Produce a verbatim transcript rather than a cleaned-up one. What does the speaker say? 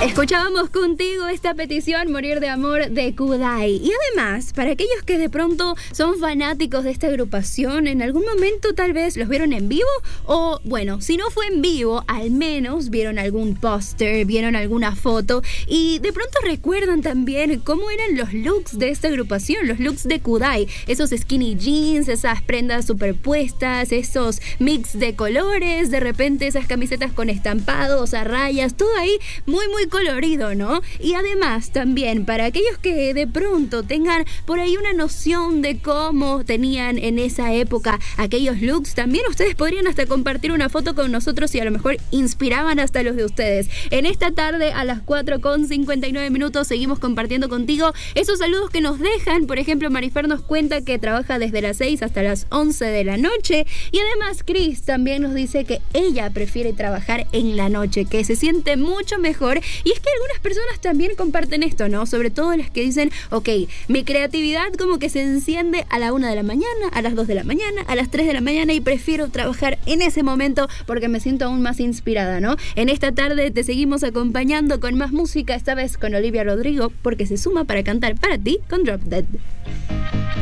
Escuchábamos contigo esta petición, Morir de Amor, de Kudai. Y además, para aquellos que de pronto son fanáticos de esta agrupación, en algún momento tal vez los vieron en vivo, o bueno, si no fue en vivo, al menos vieron algún póster, vieron alguna foto, y de pronto recuerdan también cómo eran los looks de esta agrupación, los looks de Kudai, esos skinny jeans, esas prendas superpuestas, esos mix de colores, de repente esas camisetas con estampados, a rayas, todo ahí muy muy colorido, ¿no? Y además también para aquellos que de pronto tengan por ahí una noción de cómo tenían en esa época aquellos looks, también ustedes podrían hasta compartir una foto con nosotros y a lo mejor inspiraban hasta los de ustedes. En esta tarde a las cuatro con cincuenta y nueve minutos seguimos compartiendo contigo esos saludos que nos dejan. Por ejemplo, Marifer nos cuenta que trabaja desde las seis hasta las once de la noche, y además Cris también nos dice que ella prefiere trabajar en la noche, que se siente mucho mejor. Y es que algunas personas también comparten esto, ¿no? Sobre todo las que dicen, ok, mi creatividad como que se enciende a la una de la mañana, a las dos de la mañana, a las tres de la mañana, y prefiero trabajar en ese momento porque me siento aún más inspirada, ¿no? En esta tarde te seguimos acompañando con más música, esta vez con Olivia Rodrigo, porque se suma para cantar para ti con Drop Dead.